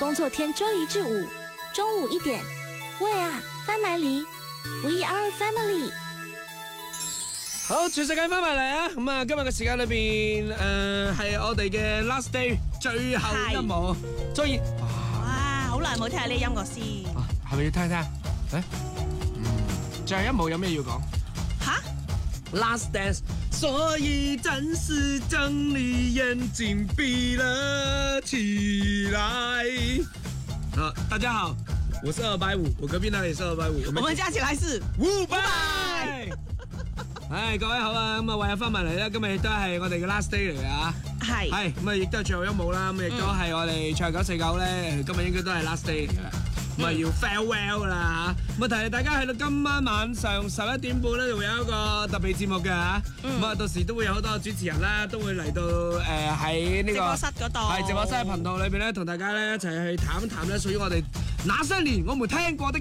工作天周一至五中午1點。喂啊，翻埋嚟 ，We are family。 好，全世界翻埋嚟啊！咁啊，今日嘅時間裏邊，係我哋嘅 last day 最後音樂，終於哇，好耐冇聽下呢啲音樂先。 係咪要聽聽？最後一幕有咩要講？ 吓 ？Last dance， 所以暫時將你眼睛閉了起來。大家好，我是250，我隔壁那裡是250， 我們加起來是 500。各位好啊，咁啊，為咗翻埋嚟咧，今日亦都係我哋嘅 last day 嚟嘅啊。 係。 係，咁啊，亦都係最後一幕啦，咁亦都係我哋唱949咧，今日應該都係 last day 嚟嘅。咁啊要 farewell 噶啦嚇，咁啊提大家去到今晚晚上11點半咧，就會有一個特別節目嘅嚇，咁啊到時都會有好多主持人啦，都會嚟到喺呢個直播室嗰度， 係直播室嘅頻道裏邊咧，同大家咧一齊去談一談咧屬於我哋那些年我們聽過的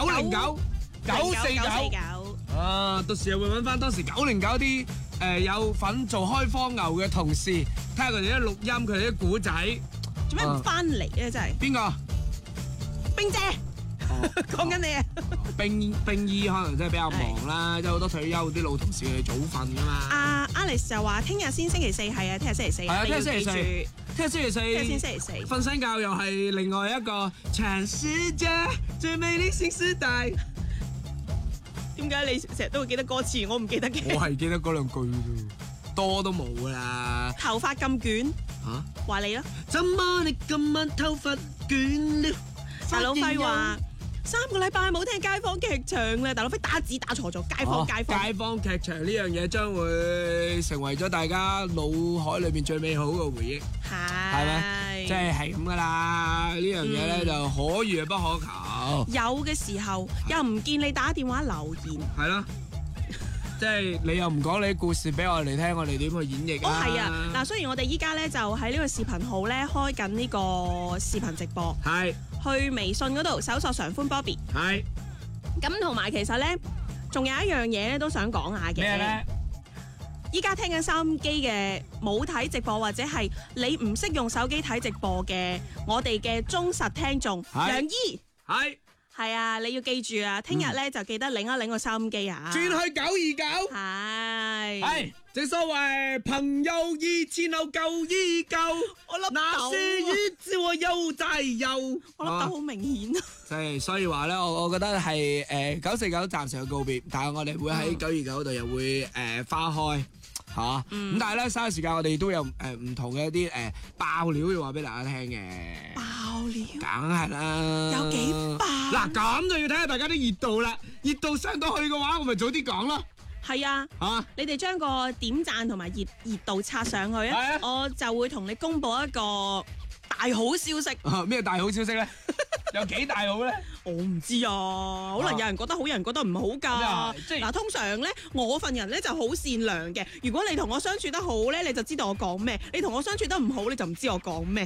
909、949啊，到時又會揾翻當時909啲有份做開荒牛嘅同事，睇下佢哋啲錄音，佢哋啲古仔。 做咩唔翻嚟咧？真係邊個？ 冰姐，講緊你啊！ 冰姨可能真係比較忙啦，即係好多退休啲老同事佢早瞓噶嘛。 Alex 就話聽日先星期四，係啊，聽日星期四， 係啊，聽日星期四，聽日星期四， 聽日先星期四， 瞓醒覺又係另外一個全世界最美麗新時代。 點解你成日都會記得歌詞，我唔記得嘅？ 我係記得嗰兩句啫，多都冇噶啦。 頭髮咁捲，話你咯。 怎麼你今晚頭髮捲了？ 大佬輝話3個禮拜冇聽街坊劇場咧，大佬輝打字打錯咗，街坊劇場呢樣嘢將會成為咗大家腦海裏邊最美好嘅回憶，係咪？即係咁噶啦，呢樣嘢咧就可遇不可求。 有嘅時候又唔見你打電話留言， 係咯。即係你又唔講你啲故事俾我哋聽，我哋點去演繹啊？ 係啊，嗱，雖然我哋依家咧就喺呢個視頻號咧開緊呢個視頻直播， 係去微信嗰度搜索常歡 Bobby， 係。 咁同埋其實咧，仲有一樣嘢咧都想講下嘅。 咩咧？ 依家聽緊收音機嘅冇睇直播或者係你唔識用手機睇直播嘅，我哋嘅忠實聽眾楊姨係啊，你要記住啊！聽日咧就記得領一領個收音機啊！ 轉去929，係正所謂朋友2000後舊依舊， 我粒那些日子我又再有， 我粒豆好明顯啊！ 即係所以話咧，我覺得係949暫時嘅告別，但係我哋會喺929度又會花開嚇，咁但係咧稍後時間我哋都有唔同嘅一啲爆料要話俾大家聽嘅。 爆料， 梗係啦， 有幾爆？ 嗱，咁就要睇下大家啲熱度啦。熱度上到去嘅話，我咪早啲講咯。 係啊，你哋將個點讚同埋熱度刷上去啊，我就會同你公佈一個大好消息。 咩大好消息咧？有幾大好咧？ 我唔知啊，可能有人覺得好，有人覺得唔好㗎。嗱，通常咧，我份人咧就好善良嘅。如果你同我相處得好咧，你就知道我講咩；你同我相處得唔好，你就唔知我講咩。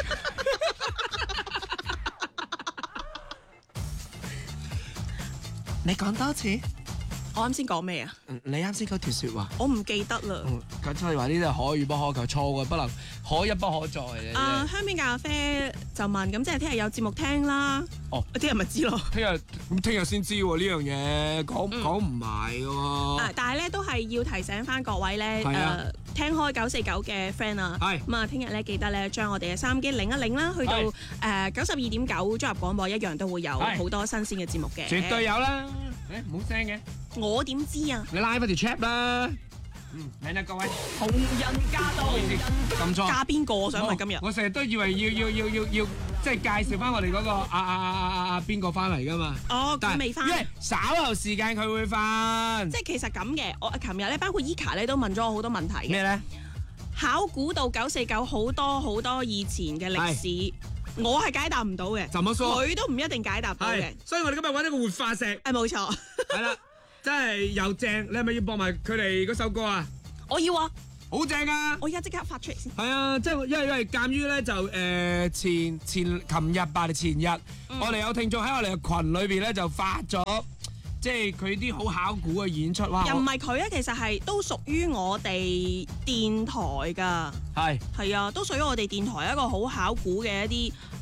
你講多次。 我啱先講咩啊？ 你啱先嗰段説話， 我唔記得啦。 咁所以話呢啲係可遇不可求，錯嘅不能，可一不可再嘅。 香邊咖啡就問，咁即係聽日有節目聽啦。聽日咪知咯。 聽日先知喎呢樣嘢，講唔埋嘅喎。 但係咧都係要提醒翻各位咧，聽開949嘅 friend 啊，咁啊，聽日咧記得咧將我哋嘅收音機擰一擰啦，去到92.9綜合廣播一樣都會有好多新鮮嘅節目嘅。 絕對有啦。唔好聲嘅。 我點知啊？ 你拉翻條 chat 啦。嚟啦各位。 同人駕到。 撳錯。 加邊個？我想問今日。 我成日都以為要即係介紹翻我哋嗰個邊個翻嚟噶嘛。 佢未翻。因為稍後時間佢會翻。 即係其實咁嘅，我琴日咧包括 Eka 咧都問咗我好多問題嘅。 咩咧？ 考古到949好多以前嘅歷史，我係解答唔到嘅。佢都唔一定解答到嘅。 所以我哋今日揾一個活化石。 冇錯。 係啦。真係又正，你係咪要播埋佢哋嗰首歌啊？ 我要啊， 好正啊！ 我而家即刻發出嚟先。 係啊，即係因為鑑於咧就琴日前日，我哋有聽眾喺我哋嘅群裏邊咧就發咗，即係佢啲好考古嘅演出哇！ 又唔係佢啊，其實係都屬於我哋電台㗎。係啊，都屬於我哋電台一個好考古嘅一啲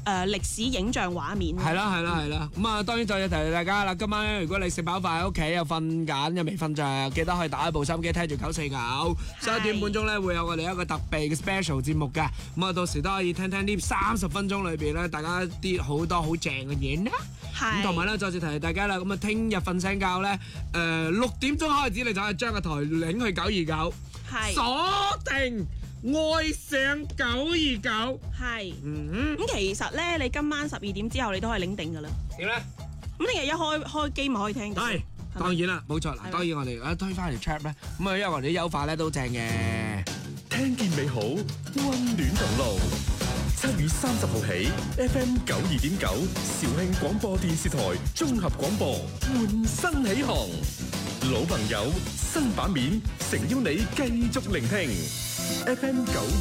歷史影像畫面。 係啦。咁啊，當然再提大家啦，今晚咧，如果你食飽飯喺屋企又瞓緊又未瞓着，記得可以打開部收音機聽住949，11點半鐘咧會有我哋一個特備嘅 special 節目嘅。咁啊，到時都可以聽呢30分鐘裏邊咧，大家啲好多好正嘅嘢啦。咁同埋咧，再次提大家啦，咁啊，聽日瞓醒覺咧，6點鐘開始你就可以將個台擰去929，鎖定愛上929。 係，咁其實咧，你今晚12點之後你都可以領定噶啦。 點咧？ 咁聽日一開機咪可以聽到。係， 當然啦，冇錯。嗱，當然我哋推翻嚟 chat 咧，咁啊，因為我哋啲優化咧都正嘅。 聽見美好，溫暖同路。7月30號起 ，FM 92.9肇慶廣播電視台綜合廣播換新起航，老朋友新版面，誠邀你繼續聆聽 FM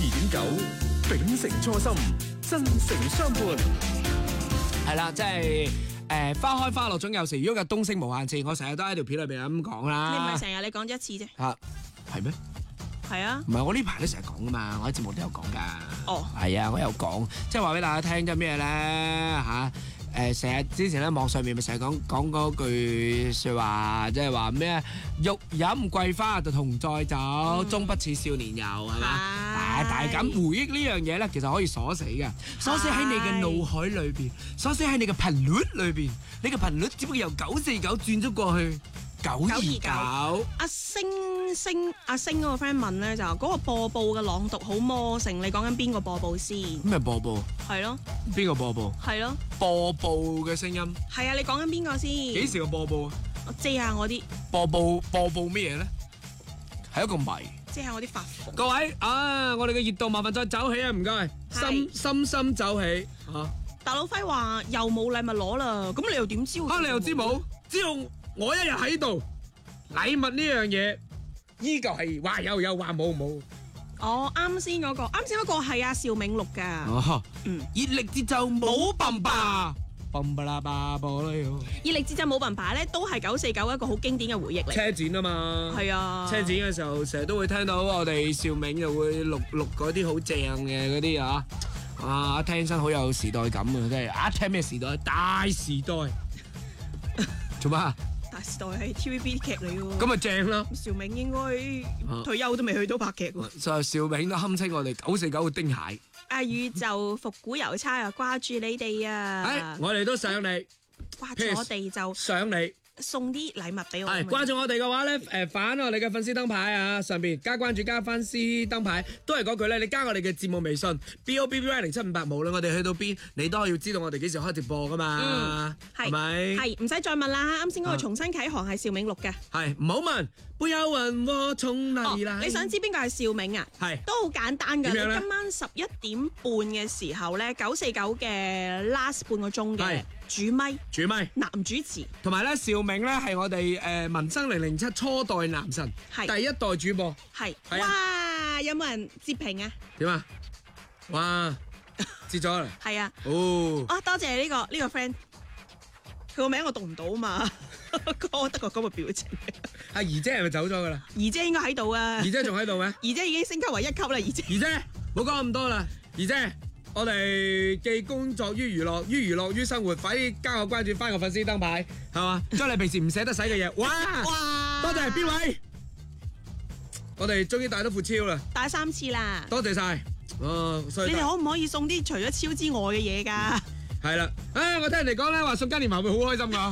92.9，秉承初心，真誠相伴。 係啦，即係花開花落總有時，如果個東升無限次，我成日都喺條片裏邊咁講啦。 你唔係成日你講一次啫？ 嚇，係咩？ 係啊， 唔係我呢排都成日講噶嘛，我喺節目都有講噶。 哦，係啊，我有講，即係話俾大家聽，即係咩咧嚇？成日之前咧網上面咪成日講嗰句説話，即係話咩？欲飲桂花就同載酒，終不似少年遊，係嘛？但係咁回憶呢樣嘢咧，其實可以鎖死嘅，鎖死喺你嘅腦海裏邊，鎖死喺你嘅頻率裏邊。你嘅頻率只不過由949轉咗過去929。阿星嗰個 friend 問咧就嗰個播報嘅朗讀好魔性，你講緊邊個播報先？ 咩播報？ 係咯。邊個播報？ 係咯。 播報嘅聲音。係啊，你講緊邊個先？ 幾時嘅播報啊？ 我遮下我啲。播報咩嘢咧？係一個謎。 遮下我啲發福。各位我哋嘅熱度麻煩再走起啊！唔該。深走起嚇。 大佬輝話又冇禮物攞啦，咁你又點知？ 你又知冇？只要我一日喺度，禮物呢樣嘢依舊係話有話冇。 哦，啱先嗰個係阿邵銘錄噶。 哦，熱力節奏冇笨吧，笨吧啦吧噃啦要。 熱力節奏冇笨吧咧，都係949一個好經典嘅回憶嚟。 車展啊嘛。係啊。車展嘅時候，成日都會聽到我哋邵銘就會錄嗰啲好正嘅嗰啲啊，聽身好有時代感啊！真係聽咩時代？大時代。做乜？ 大時代係 TVB 劇嚟喎。 咁咪正咯。 邵銘應該退休都未去到拍劇喎。 就邵銘都堪稱我哋949嘅丁蟹。 宇宙復古郵差啊，掛住你哋啊！ 我哋都想你。 掛住我哋就想你。送啲禮物俾我。 關注我哋嘅話咧，反我哋嘅粉絲燈牌啊，上邊加關注加粉絲燈牌，都係嗰句咧，你加我哋嘅節目微信 BOBB1075，無論我哋去到邊，你都要知道我哋幾時開直播噶嘛，係咪？係唔使再問啦，啱先嗰個重新啟航係邵銘錄嘅。係唔好問，會有雲和重嚟啦。你想知邊個係邵銘啊？係都好簡單㗎。你今晚11點半嘅時候咧，949嘅 last 半個鐘嘅。主咪男主持，同埋咧邵銘咧係我哋民生007初代男神，係第一代主播，係哇！有冇人截屏啊？點啊？哇！截咗啦！係啊！哦！多謝呢個 friend，佢個名我讀唔到啊嘛，我得個咁嘅表情。阿姨姐係咪走咗噶啦？姨姐應該喺度啊！姨姐仲喺度咩？姨姐已經升級為1級啦！姨姐，唔好講咁多啦，姨姐。我哋既工作於娛樂，於娛樂於生活，快啲加我關注翻個粉絲燈牌，係嘛？將你平時唔捨得使嘅嘢，哇！多謝邊位？我哋終於帶到副超啦，帶3次啦，多謝晒。你哋可唔可以送啲除咗超之外嘅嘢㗎？係啦，我聽人哋講咧話送嘉年華會好開心㗎。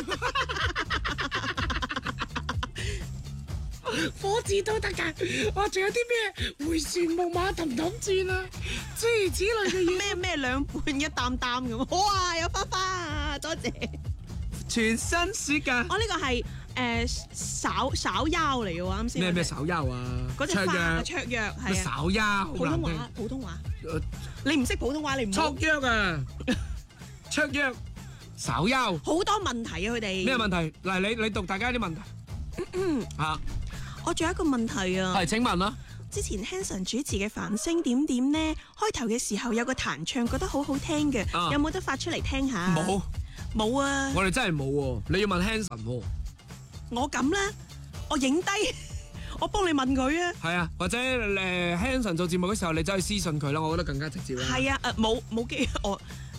火箭都得㗎，哇！仲有啲咩回旋木馬氹氹轉啊，諸如此類嘅嘢。咩兩半一擔擔咁，哇！有花花啊，多謝。全新暑假。呢個係稍腰嚟嘅喎，啱先。咩稍腰啊？嗰隻花卓約係啊。稍腰。普通話。你唔識普通話，你唔。卓約啊！卓約。稍腰。好多問題啊！佢哋。咩問題？嗱，你讀大家啲問題。嚇。我仲有一個問題啊！係請問啦。之前 Hanson 主持嘅繁星點點呢，開頭嘅時候有個彈唱，覺得好好聽嘅，有冇得發出嚟聽下？冇啊！我哋真係冇喎，你要問 Hanson 喎。我咁啦，我影低，我幫你問佢啊。係啊，或者Hanson 做節目嘅時候，你走去私信佢啦，我覺得更加直接啦。係啊，冇機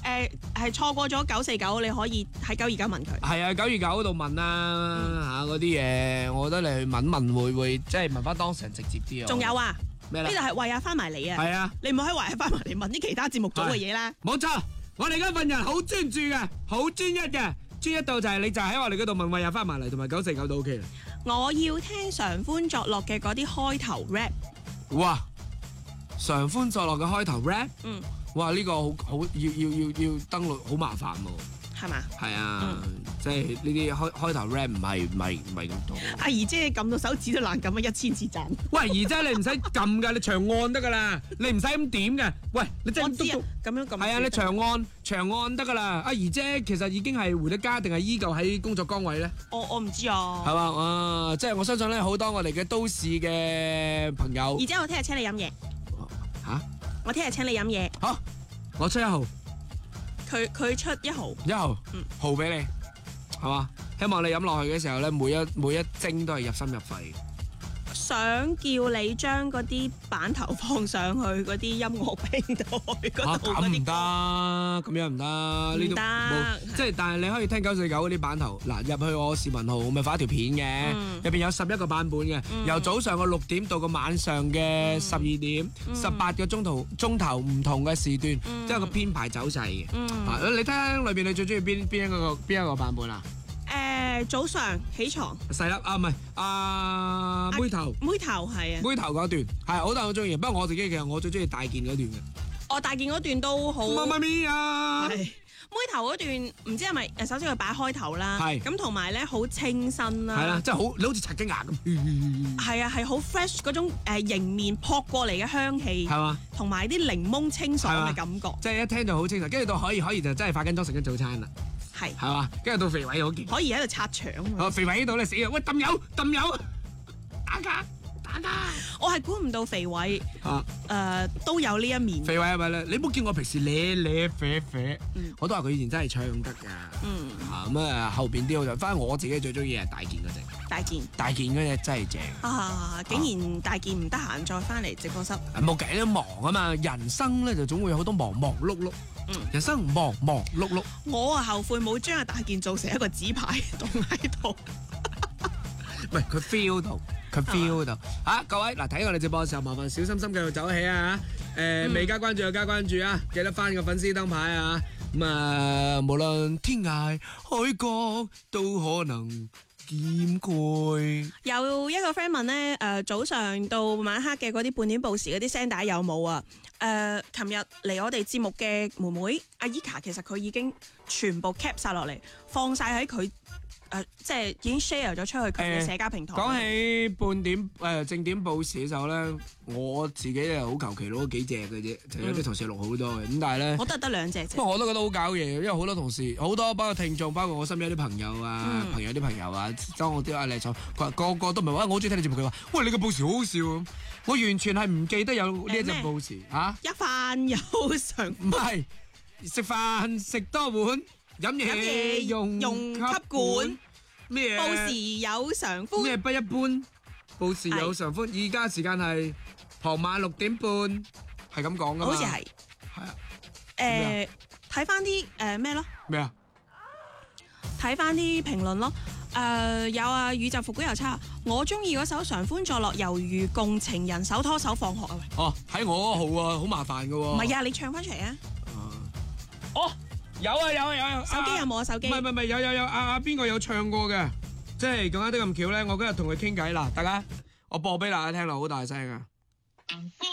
係錯過咗949，你可以喺929問佢。 係啊，929嗰度問啦嗰啲嘢，我覺得你去問問會即係問翻當事人直接啲啊。 仲有啊， 咩咧？ 呢度係為啊翻埋你啊。 係啊， 你唔好喺為啊翻埋你問啲其他節目組嘅嘢啦。 冇錯，我哋而家份人好專注嘅，好專一嘅，專一到就係你就喺我哋嗰度問為啊翻埋嚟，同埋949都 OK 啦。 我要聽常歡作樂嘅嗰啲開頭 rap。 哇！常歡作樂嘅開頭 rap，哇！呢個好要登錄好麻煩喎， 係嘛？ 係啊，即係呢啲開頭 rap 唔係咁多。 阿姨姐撳到手指都難撳啊，1000次讚。 喂，姨姐你唔使撳㗎，你長按得㗎啦，你唔使咁點嘅。喂，你真係咁樣撳。 係啊，你長按得㗎啦。阿姨姐其實已經係回咗家定係依舊喺工作崗位咧？ 我唔知啊。 係嘛？即係我相信咧，好多我哋嘅都市嘅朋友。 姨姐，我聽日請你飲嘢。 嚇？ 我聽日請你飲嘢。 好，我出1號。 佢出1號。 1號，號俾你，係嘛？希望你飲落去嘅時候咧，每一蒸都係入心入肺。 想叫你將嗰啲版頭放上去嗰啲音樂平台嗰度。 咁唔得，咁樣唔得，呢度冇。即係但係你可以聽949嗰啲版頭。嗱，入去我視頻號，咪發一條片嘅，入邊有11個版本嘅，由早上嘅6點到個晚上嘅12點，18個鐘頭唔同嘅時段，即係個編排走勢嘅。你聽裏邊你最中意邊一個版本啊？ 早上起床細粒啊，唔係妹頭係啊，妹頭嗰段係好多人好中意，不過我自己其實我最中意大件嗰段嘅。 我大件嗰段都好。媽媽咪啊！ 妹頭嗰段唔知係咪首先佢擺開頭啦，咁同埋咧好清新啦， 係啦，即係好，你好似刷緊牙咁。係啊，係好 fresh 嗰種迎面撲過嚟嘅香氣，係嘛，同埋啲檸檬清爽嘅感覺， 即係一聽就好清爽，跟住到可以就真係化緊妝食緊早餐啦。係嘛，跟住到肥偉好勁， 可以喺度擦腸。 肥偉呢度咧死啊！喂，抌油，打架。 我係估唔到肥偉都有呢一面。 肥偉係咪咧？你唔好見我平時咧啡，我都話佢以前真係唱得㗎。咁啊後邊啲就翻我自己最中意係大件嗰隻。大件嗰隻真係正。 竟然大件唔得閒再翻嚟直播室。 冇計都忙啊嘛，人生咧就總會有好多忙碌碌。人生忙碌碌。 我後悔冇將阿大件做成一個紙牌棟喺度。 唔係佢 feel 到。各位嗱，睇我哋直播嘅時候，麻煩小心心繼續走起啊！未加關注就加關注啊！記得翻個粉絲燈牌啊！咁無論天涯海角都可能見蓋。 有一個 friend 問咧，早上到晚黑嘅嗰啲半點報時嗰啲聲帶有冇啊？琴日嚟我哋節目嘅妹妹阿伊卡，其實佢已經全部 cap 晒落嚟，放晒喺佢。即係已經 share 咗出去佢嘅社交平台。 講起半點正點報時嘅時候咧，我自己係好求其攞咗幾隻嘅啫，就有啲同事錄好多嘅。咁但係咧， 我得2隻啫。 不過我都覺得好搞嘢，因為好多同事好多包括聽眾，包括我身邊啲朋友啊，啲朋友啊，當我啲阿靚嫂，佢話個個都唔係話我好中意聽你節目，佢話喂，你個報時好好笑啊！我完全係唔記得有呢一隻報時嚇。一飯有常唔係食飯食多碗。飲嘢用吸管咩？ 報時有常歡咩不一般？報時有常歡。而家時間係傍晚6點半，係咁講噶嘛？ 好似係。係啊。睇翻啲咩咯？ 咩啊？ 睇翻啲評論咯。有啊，宇宙復古郵差，我中意嗰首常歡作樂，猶如共情人手拖手放學啊！喂。 哦，喺我嗰號啊，好麻煩噶喎。 唔係啊，你唱翻出嚟啊！ 哦。有啊！ 手機有冇啊？手機？ 唔係有邊個有唱過嘅？即係講得咁巧咧，我今日同佢傾偈啦，大家我播俾大家聽啦，好大聲啊！